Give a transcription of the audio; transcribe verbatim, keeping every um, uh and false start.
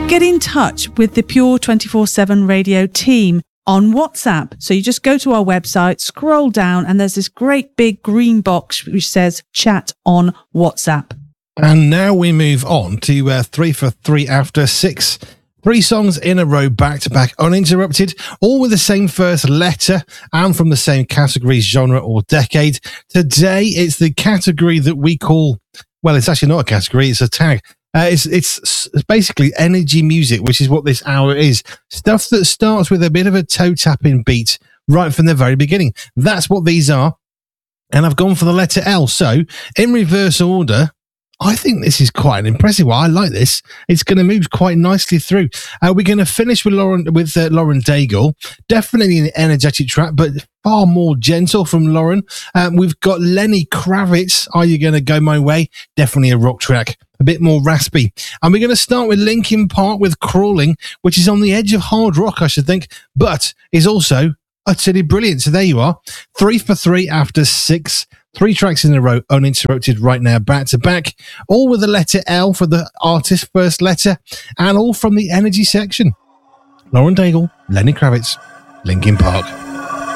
Get in touch with the Pure twenty-four seven Radio team on WhatsApp. So you just go to our website, scroll down, and there's this great big green box which says chat on WhatsApp. And now we move on to uh, three for three after six. Three songs in a row, back to back, uninterrupted, all with the same first letter and from the same category, genre or decade. Today, it's the category that we call, well, it's actually not a category, it's a tag. Uh, it's, it's basically energy music, which is what this hour is. Stuff that starts with a bit of a toe-tapping beat right from the very beginning. That's what these are. And I've gone for the letter L. So, in reverse order, I think this is quite an impressive one. I like this. It's going to move quite nicely through. Uh, we're going to finish with Lauren with uh, Lauren Daigle. Definitely an energetic track, but far more gentle from Lauren. Um, we've got Lenny Kravitz. Are You Gonna Go My Way? Definitely a rock track. A bit more raspy. And we're going to start with Linkin Park with Crawling, which is on the edge of hard rock, I should think, but is also utterly brilliant. So there you are. Three for three after six. Three tracks in a row, uninterrupted right now, back to back, all with the letter L for the artist's first letter, and all from the energy section. Lauren Daigle, Lenny Kravitz, Linkin Park.